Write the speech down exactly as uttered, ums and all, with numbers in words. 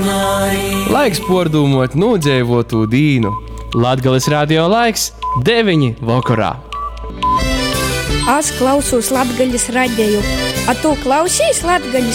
Laiks pārdomāt nodzīvotu dīnu. Latgales radio laiks deviņi vakarā. Es klausos Latgales radiju. A tu klausies Latgales